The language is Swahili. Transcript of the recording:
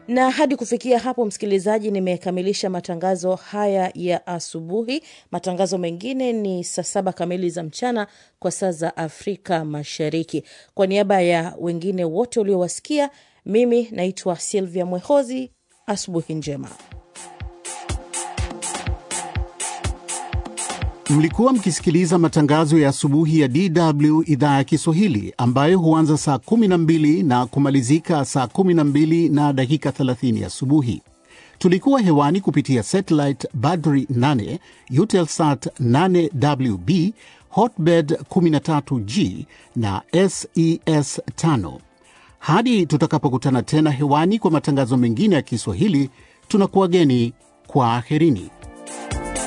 Na hadi kufikia hapo msikilizaji, nimekamilisha matangazo haya ya asubuhi. Matangazo mengine ni saa 7 kamili za mchana kwa saa za Afrika Mashariki. Kwa niaba ya wengine wote uliowasikia, mimi naitwa Silvia Mwehozi. Asubuhi njema. Mlikuwa mkisikiliza matangazo ya asubuhi ya DW idhaa ya Kiswahili ambayo huanza saa 12 na kumalizika saa 12 na dakika 30 asubuhi. Tulikuwa hewani kupitia satellite Badri 8, Eutelsat 8WB, Hotbird 13G na SES 5. Hadi tutakapokutana tena hewani kwa matangazo mengine ya Kiswahili, tunakuwageni kwa aherini.